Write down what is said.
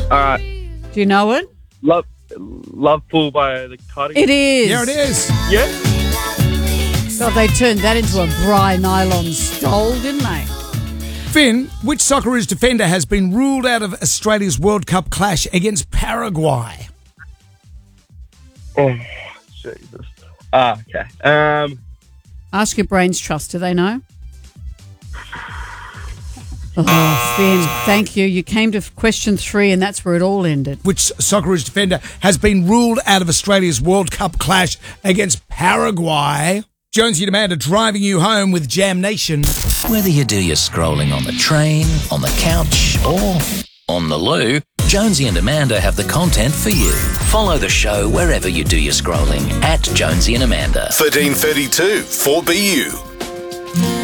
All right. Do you know it? Love Pool by the Cardigans. It is. Yeah, it is. Yeah. God, they turned that into a Bry nylon stole, didn't they? Finn, which Socceroos defender has been ruled out of Australia's World Cup clash against Paraguay? Oh, Jesus. Okay. Ask your brains trust. Do they know? Oh, Finn, thank you. You came to question 3 and that's where it all ended. Which Socceroos defender has been ruled out of Australia's World Cup clash against Paraguay? Jonesy and Amanda driving you home with Jam Nation. Whether you do your scrolling on the train, on the couch, or on the loo, Jonesy and Amanda have the content for you. Follow the show wherever you do your scrolling at Jonesy and Amanda. 1332 4BU.